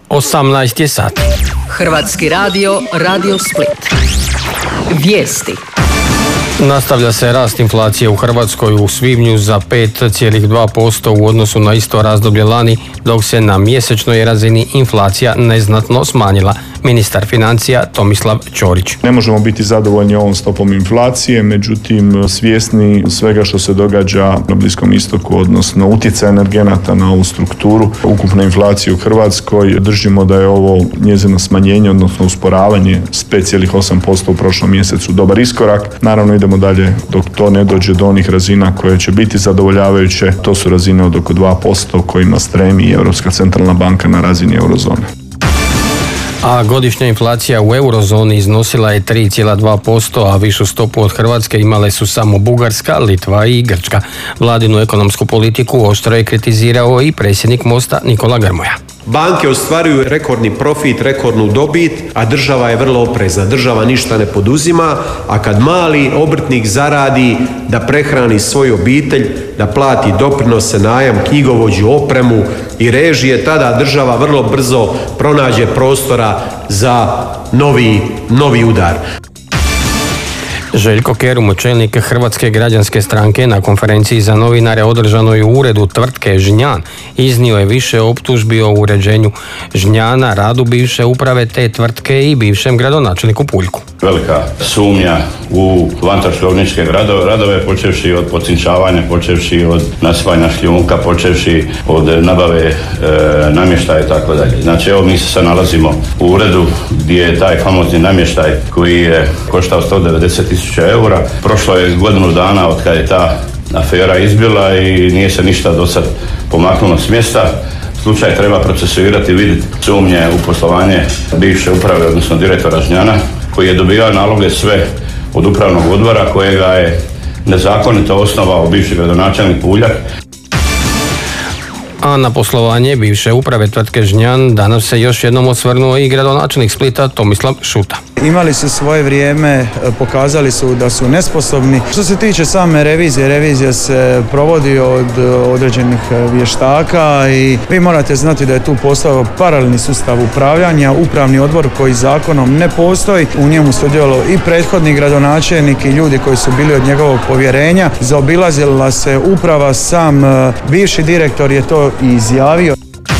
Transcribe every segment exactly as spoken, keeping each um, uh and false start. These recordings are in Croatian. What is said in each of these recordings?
osamnaest je sati. Hrvatski radio, Radio Split. Vijesti. Nastavlja se rast inflacije u Hrvatskoj u svibnju za pet zarez dva posto u odnosu na isto razdoblje lani, dok se na mjesečnoj razini inflacija neznatno smanjila. Ministar financija Tomislav Ćorić. Ne možemo biti zadovoljni ovom stopom inflacije, međutim svjesni svega što se događa na Bliskom istoku, odnosno utjecaj energenata na ovu strukturu ukupne inflacije u Hrvatskoj, držimo da je ovo njezino smanjenje, odnosno usporavanje s pet zarez osam posto u prošlom mjesecu dobar iskorak. Naravno idemo dalje dok to ne dođe do onih razina koje će biti zadovoljavajuće. To su razine od oko dva posto kojima stremi Europska centralna banka na razini eurozone. A godišnja inflacija u eurozoni iznosila je tri zarez dva posto, a višu stopu od Hrvatske imale su samo Bugarska, Litva i Grčka. Vladinu ekonomsku politiku oštro je kritizirao i predsjednik Mosta Nikola Grmoja. Banke ostvaruju rekordni profit, rekordnu dobit, a država je vrlo oprezna. Država ništa ne poduzima, a kad mali obrtnik zaradi da prehrani svoju obitelj, da plati doprinose, najam, knjigovođu, opremu i režije, tada država vrlo brzo pronađe prostora za novi, novi udar. Željko Kerum, čelnik Hrvatske građanske stranke, na konferenciji za novinare održanoj u uredu tvrtke Žnjan iznio je više optužbi o uređenju Žnjana, radu bivše uprave te tvrtke i bivšem gradonačelniku Puljku. Velika sumnja u vantroškovničke radove, počevši od pocinčavanja, počevši od nasipanja šljunka, počevši od nabave e, namještaja i tako dalje. Znači evo mi se sad nalazimo u uredu gdje je taj famozni namještaj koji je koštao sto devedeset tisuća eura. Prošlo je godinu dana od kada je ta afera izbila i nije se ništa do sad pomaknulo s mjesta. Slučaj treba procesuirati i vidjeti sumnje u poslovanje bivše uprave, odnosno direktora Žnjana, koji je dobivao naloge sve od upravnog odbora kojega je nezakonito osnovao bivši gradonačelnik Puljak. A na poslovanje bivše uprave tvrtke Žnjan danas se još jednom osvrnuo i gradonačelnik Splita Tomislav Šuta. Imali su svoje vrijeme, pokazali su da su nesposobni. Što se tiče same revizije, revizija se provodi od određenih vještaka i vi morate znati da je tu postao paralelni sustav upravljanja, upravni odbor koji zakonom ne postoji. U njemu sudjelovao i prethodni gradonačelnik i ljudi koji su bili od njegovog povjerenja. Zaobilazila se uprava, sam bivši direktor je to i izjavio.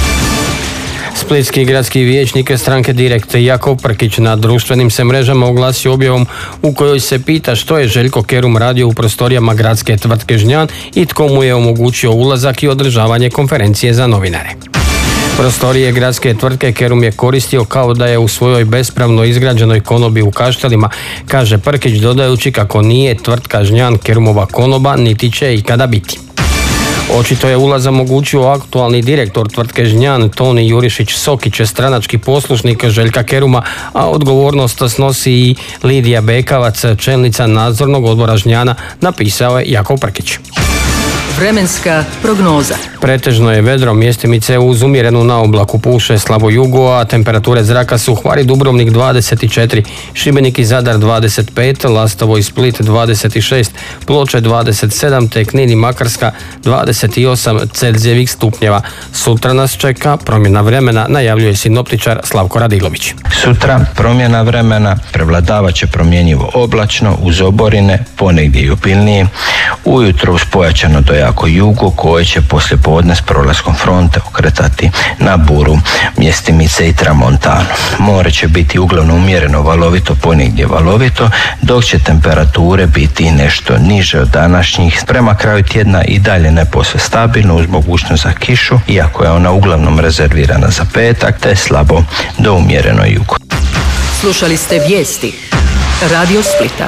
Splitski gradski vijećnik stranke Direkt Jakov Prkić na društvenim se mrežama oglasio objavom u kojoj se pita što je Željko Kerum radio u prostorijama gradske tvrtke Žnjan i tko mu je omogućio ulazak i održavanje konferencije za novinare. Prostorije gradske tvrtke Kerum je koristio kao da je u svojoj bespravno izgrađenoj konobi u Kaštelima, kaže Prkić, dodajući kako nije tvrtka Žnjan Kerumova konoba niti će ikada biti. Očito je ulaz omogućio aktualni direktor tvrtke Žnjan Toni Jurišić Sokić, stranački poslušnik Željka Keruma, a odgovornost snosi i Lidija Bekavac, čelnica nadzornog odbora Žnjana, napisao je Jakov Prkić. Vremenska prognoza. Pretežno je vedro, mjestimice uz umjerenu naoblaku, puše slabo jugo, a temperature zraka su Hvar i Dubrovnik dvadeset četiri, Šibenik i Zadar dvadeset pet, Lastovo i Split dvadeset šest, Ploče dvadeset sedam, te Knin i Makarska dvadeset osam Celzijevih stupnjeva. Sutra nas čeka promjena vremena, najavljuje sinoptičar Slavko Radilović. Sutra promjena vremena, prevladavat će promjenjivo oblačno uz oborine, ponegdje i obilnije, ujutro uz pojačano do jako jugo koje će poslije podne s prolaskom fronte okretati na buru, mjestimice i tramontanu. More će biti uglavnom umjereno valovito, ponegdje valovito, dok će temperature biti nešto niže od današnjih. Prema kraju tjedna i dalje ne posve stabilno uz mogućnost za kišu, iako je ona uglavnom rezervirana za petak, te slabo do umjereno jugo. Slušali ste vijesti Radio Splita.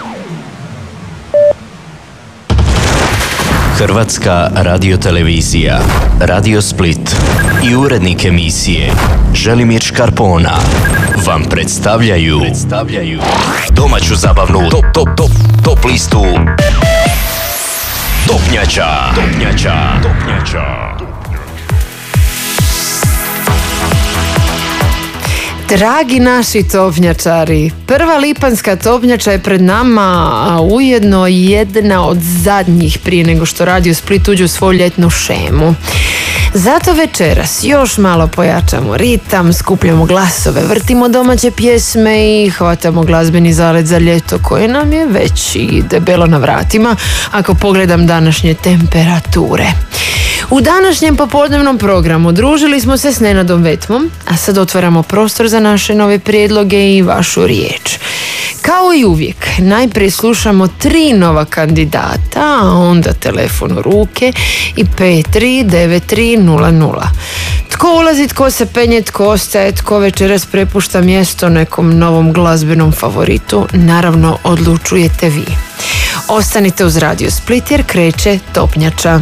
Hrvatska radiotelevizija, Radio Split i urednik emisije Želimir Škarpona vam predstavljaju, predstavljaju domaću zabavnu top, top, top, top listu Topnjača. Topnjača. Topnjača. Dragi naši topnjačari, prva lipanjska topnjača je pred nama, a ujedno jedna od zadnjih prije nego što Radio Split uđe u svoju ljetnu šemu. Zato večeras još malo pojačamo ritam, skupljamo glasove, vrtimo domaće pjesme i hvatamo glazbeni zalet za ljeto koje nam je već i debelo na vratima ako pogledam današnje temperature. U današnjem popodnevnom programu družili smo se s Nenadom Vetmom, a sad otvaramo prostor za naše nove prijedloge i vašu riječ. Kao i uvijek, najprije slušamo tri nova kandidata, a onda telefon u ruke i pet tri devet tri nula nula. Tko ulazi, tko se penje, tko ostaje, tko večeras prepušta mjesto nekom novom glazbenom favoritu, naravno odlučujete vi. Ostanite uz Radio Split jer kreće Topnjača.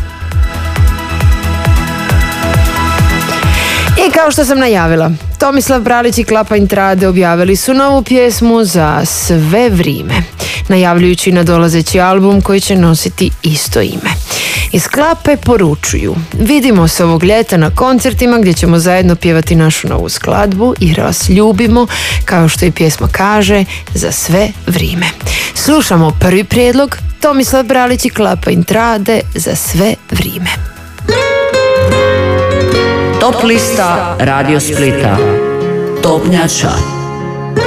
I kao što sam najavila, Tomislav Bralić i Klapa Intrade objavili su novu pjesmu za sve vrijeme, najavljujući nadolazeći album koji će nositi isto ime. Iz Klape poručuju: vidimo se ovog ljeta na koncertima gdje ćemo zajedno pjevati našu novu skladbu jer vas ljubimo, kao što i pjesma kaže, za sve vrijeme. Slušamo prvi prijedlog, Tomislav Bralić i Klapa Intrade, za sve vrijeme. Top lista Radio Splita. Topnjača.